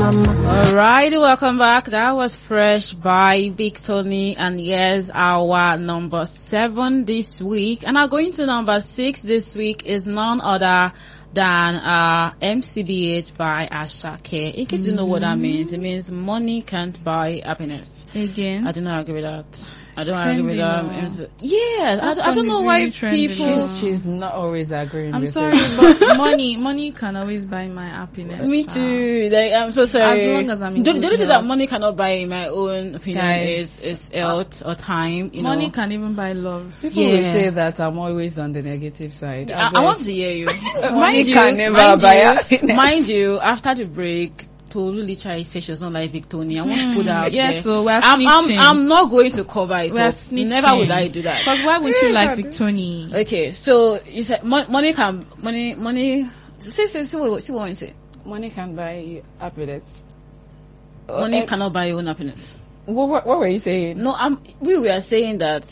Alright, welcome back. That was Fresh by Big Tony, and yes, our number 7 this week. And our going to number 6 this week is none other than MCBH by Ashake. In case you know what that means, it means money can't buy happiness. Again, I do not agree with that. I don't agree with that. Yeah, I don't know why really people. She's not always agreeing. I'm with sorry, it. but money can always buy my happiness. Me too. Like, I'm so sorry. As long as I'm in the good only thing health. that money cannot buy, in my own opinion, Guys, is health or time. You Money know. can even buy love. People will say that I'm always on the negative side. I want to hear you. Money can never buy happiness. Mind you, after the break, Tolu literally said she doesn't like Victoria. I want to put that out Yes, there. so we're snitching. I'm not going to cover it We're up. snitching. Never would I do that. Because why would you like Victoria? Okay, so you said money. See what you say. Money can buy you happiness. Money cannot buy your own happiness. What were you saying? No, we were saying that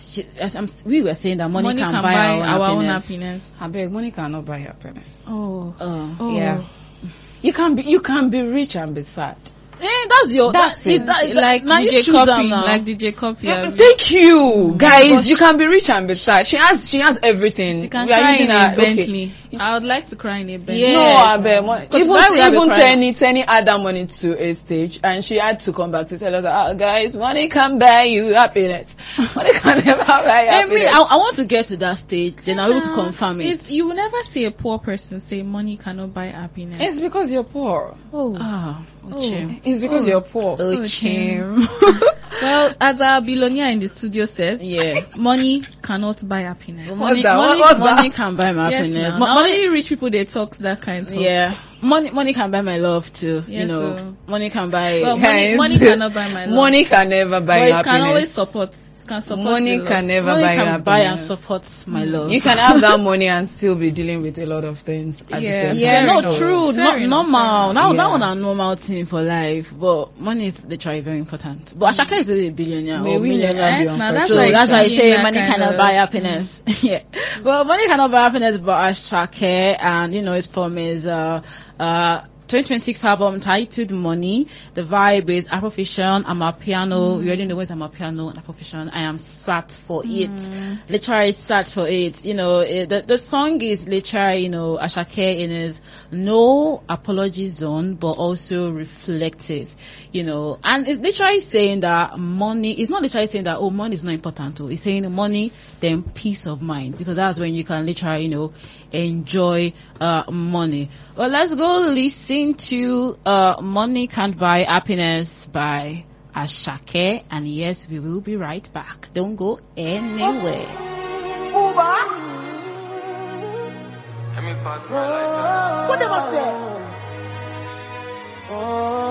money can buy our own happiness. I beg, money cannot buy happiness. Oh. Yeah. You can be rich and be sad. That's it. Like now DJ you choose Copy. now. Like DJ Copy. Thank you, guys. You can be rich and be sad. She has everything. She can We are cry using in a her- okay. Bentley. I would like to cry in a Bentley. Yeah. No, I bet. why would I be Even crying? Tenny add that money to a stage, and she had to come back to tell us, guys, money can buy you happiness. Money can never buy happiness. I want to get to that stage, then I'll be able to confirm it. You will never see a poor person say money cannot buy happiness. It's because you're poor. It's It's because you're poor. chim. Well, as our billionaire in the studio says, Yeah. money cannot buy happiness. Money What's can buy my Yes, happiness. now only rich people they talk that kind of talk. Yeah. Money can buy my love too. Yes, so- Money can buy. Well, Guys, money cannot buy my love. Money can never buy but it happiness. can always support. Can support Money the can love. never money buy can happiness. buy and support my love. You can have that money and still be dealing with a lot of things at Yeah. the same Yeah, time. no, enough. true, Fair not enough, normal. fair enough. That Yeah. one a normal thing for life, but money is literally very important. But Ashaka is a billionaire May or we millionaire. never be Yes, now unfortunate. So like that's why I say saying money that kind cannot of- buy happiness. Yeah. Well, money cannot buy happiness, but Ashake, and it's from his 2026 album titled Money. The vibe is Afrofusion, Amapiano. You already know what's Amapiano and Afrofusion. I am sat for it. Literally sat for it. The song is literally, Ashake in his no apology zone, but also reflective, and it's literally saying that money, it's not literally saying that, money is not important. It's saying money, then peace of mind, because that's when you can literally, enjoy money. Well, let's go listen to Money Can't Buy Happiness by Ashake, and yes, we will be right back. Don't go anywhere. What them I say?